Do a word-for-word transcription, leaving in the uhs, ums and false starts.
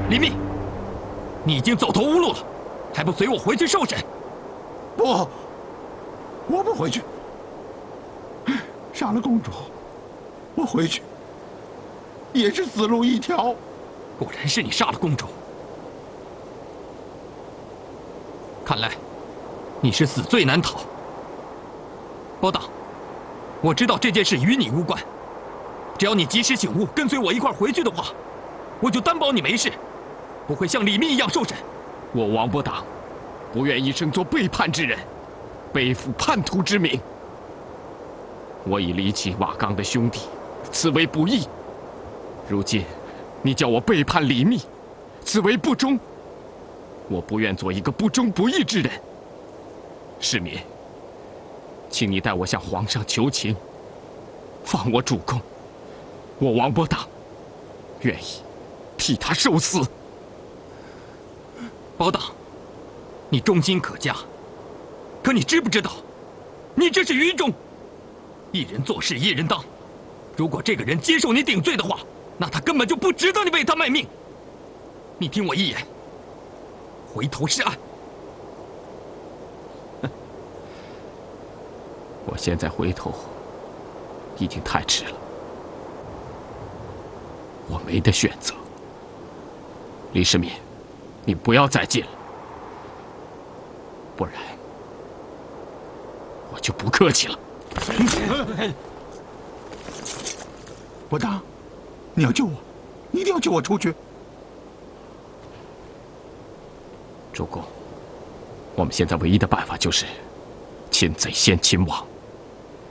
李密，你已经走投无路了，还不随我回去受审？ 不，我不回去。杀了公主，我回去也是死路一条。 果然是你杀了公主，看来你是死罪难逃。包党，我知道这件事与你无关，只要你及时醒悟，跟随我一块回去的话，我就担保你没事，不会像李密一样受审。 我王伯党不愿一生做背叛之人，背负叛徒之名。我已离弃瓦岗的兄弟，此为不义。如今你叫我背叛李密，此为不忠。我不愿做一个不忠不义之人。世民，请你代我向皇上求情，放我主公。我王伯党愿意替他受死。 包党，你忠心可嘉，可你知不知道，你这是愚忠。一人做事一人当，如果这个人接受你顶罪的话，那他根本就不值得你为他卖命。你听我一言，回头是岸。 我现在回头已经太迟了，我没得选择。李世民，你不要再进了，不然我就不客气了。 伯当，你要救我，你一定要救我出去。 主公，我们现在唯一的办法就是擒贼先擒王。